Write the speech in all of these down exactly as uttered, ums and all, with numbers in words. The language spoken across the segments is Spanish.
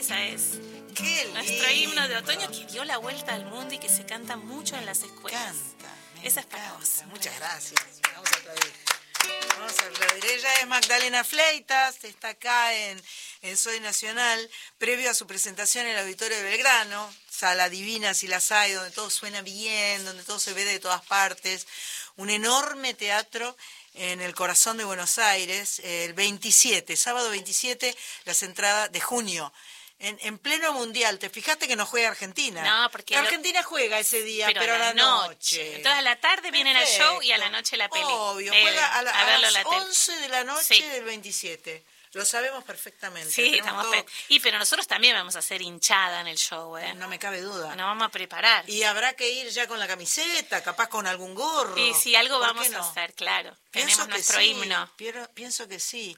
Esa es Qué nuestro lindo. himno de otoño que dio la vuelta al mundo y que se canta mucho en las escuelas. Canta, me Esa es para encanta. vos. Muchas gracias. Vamos a aplaudir. Vamos a aplaudir. Ella es Magdalena Fleitas, está acá en, en Soy Nacional, previo a su presentación en el Auditorio de Belgrano, sala divina si las hay, donde todo suena bien, donde todo se ve de todas partes. Un enorme teatro en el corazón de Buenos Aires, el veintisiete, sábado veintisiete, las entradas de junio. En, en pleno mundial, ¿te fijaste que no juega Argentina? No, porque La lo- Argentina juega ese día, pero, pero a la noche. Entonces a la tarde vienen al show y a la noche la peli. Obvio, Eh, juega a, la- a a verlo las la tele. once de la noche Sí. del veintisiete. Lo sabemos perfectamente. Sí, Tenemos estamos todo- pe- Y pero nosotros también vamos a hacer hinchada en el show, ¿eh? No me cabe duda. Nos vamos a preparar. Y habrá que ir ya con la camiseta, capaz con algún gorro. Y si algo ¿Por vamos qué no? a hacer, claro. Pienso Tenemos que nuestro sí, himno. piero- Pienso que sí.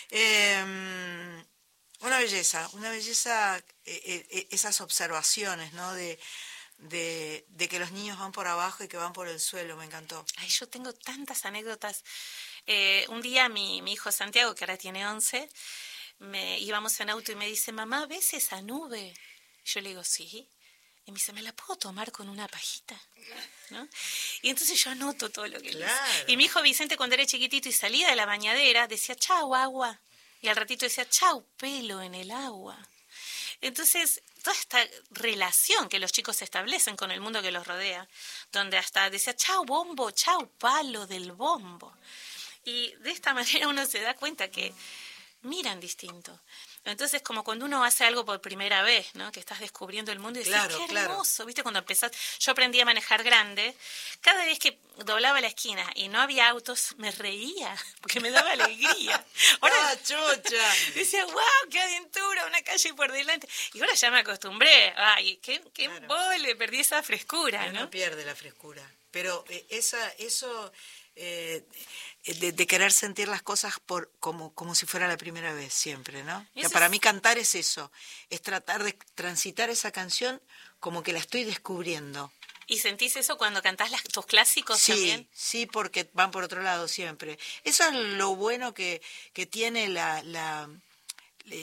Eh, una belleza, una belleza, eh, eh, esas observaciones, ¿no? De, de, de que los niños van por abajo y que van por el suelo, me encantó. Ay, yo tengo tantas anécdotas. Eh, un día mi, mi hijo Santiago, que ahora tiene once, me íbamos en auto y me dice, mamá, ¿ves esa nube? Yo le digo, sí. Y me dice, ¿me la puedo tomar con una pajita? ¿No? Y entonces yo anoto todo lo que él Claro. dice. Y mi hijo Vicente, cuando era chiquitito y salía de la bañadera, decía, chau, agua. Y al ratito decía, chau, pelo en el agua. Entonces, toda esta relación que los chicos establecen con el mundo que los rodea, donde hasta decía, chau, bombo, chau, palo del bombo. Y de esta manera uno se da cuenta que miran distinto. Entonces, como cuando uno hace algo por primera vez, ¿no? Que estás descubriendo el mundo y decís, Claro, qué claro. hermoso, ¿viste? Cuando empezás, yo aprendí a manejar grande, cada vez que doblaba la esquina y no había autos, me reía, porque me daba alegría. Ahora ¡Ah, chocha! decía, wow, qué aventura, una calle por delante. Y ahora ya me acostumbré, ay, qué, qué Claro. embole, perdí esa frescura, No ¿no? pierde la frescura. Pero eh, esa, eso eh, de, de querer sentir las cosas por como, como si fuera la primera vez, siempre, ¿no? O sea, Eso para es- mí cantar es eso, es tratar de transitar esa canción como que la estoy descubriendo. ¿Y sentís eso cuando cantás las, tus clásicos Sí, también? sí, porque van por otro lado siempre. Eso es lo bueno que, que tiene la, la,